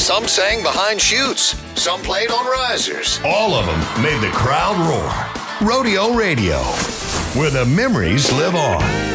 Some sang behind chutes. Some played on risers. All of them made the crowd roar. Rodeo Radio, where the memories live on.